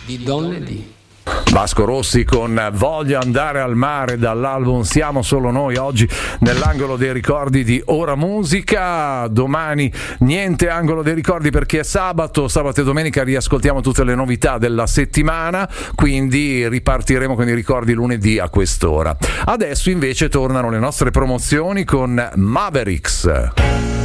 di Don Ledì. Vasco Rossi con Voglio andare al mare dall'album Siamo solo noi, oggi nell'angolo dei ricordi di Ora Musica. Domani niente angolo dei ricordi perché è sabato e domenica riascoltiamo tutte le novità della settimana, quindi ripartiremo con i ricordi lunedì a quest'ora. Adesso invece tornano le nostre promozioni con Mavericks.